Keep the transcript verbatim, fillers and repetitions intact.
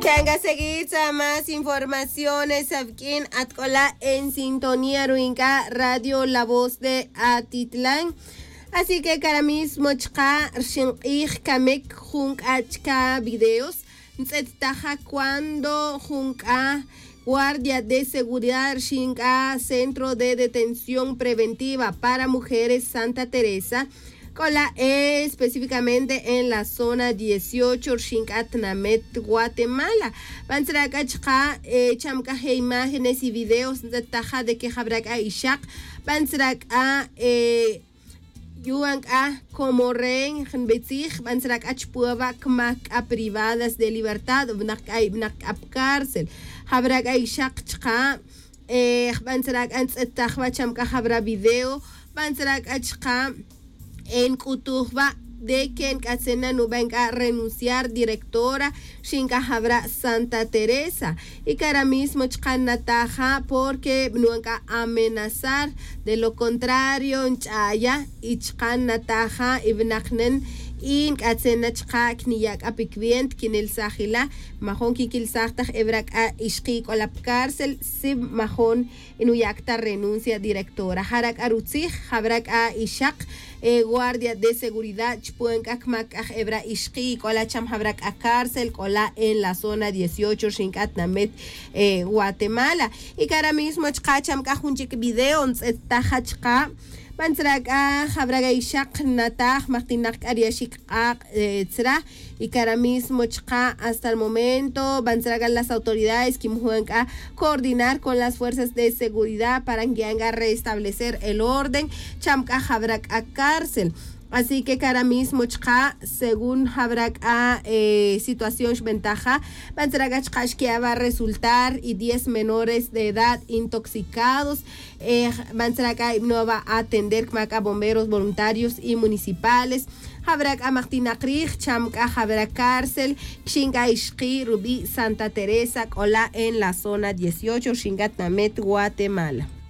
Tenga seguida más informaciones aquí en Atcola en sintonía Ruinca Radio La Voz de Atitlán. Así que ahora mismo chka shinqih kamek junka videos. Ntzetaja cuando junka Guardia de Seguridad Shinka Centro de Detención Preventiva para Mujeres Santa Teresa. Cola eh, específicamente en la zona dieciocho, Shingatnamet, Guatemala. Bansraka chka, eh, chamka imágenes y videos de taja de que habrá ishak. Bansraka, eh, yuanka como ren, betzich, bansraka chpuava kmak a privadas de libertad, vnak a cárcel. Habrá ishak chka, eh, bansraka antes tajwa chamka habrá video, bansraka chka. En Kutuba de que en Casena no venga a renunciar directora Shinka Habra Santa Teresa y que ahora mismo Chkanataja porque no venga a amenazar, de lo contrario en Chaya y Chkanataja y Benachnen in Casena Chak Niyak Apikvient Kinel Sahila Mahon Kikil Sahtach Ebrak a Ishki o la cárcel Sib Mahon Inuyakta renuncia directora Harak Arutzich Habrak a Ishak Eh, guardia de seguridad Chpuenkak Makaj Ebra Ishki Kola Cham Habrak a cárcel Kola en la zona dieciocho Shinkatnamet eh, Guatemala y que ahora mismo Chkacham Kajunchik video Taja Chka Bansraka Habraga Ishak Natah Martinak Ariashik Tzra y que ahora mismo Chka hasta el momento Bansraga las autoridades que mueven a coordinar con las fuerzas de seguridad para que hagan restablecer el orden Chamka Habrak a cárcel. Así que ahora mismo chka, según Habrak a eh, situación ventaja, Bansraga que va a resultar y diez menores de edad intoxicados. Eh, Bansraga no va a atender a bomberos voluntarios y municipales. Habrak a Martina Krich, Chamka Habrak cárcel, Xinga Ishki, Rubí, Santa Teresa, Cola en la zona dieciocho, Xingatnamet, Guatemala.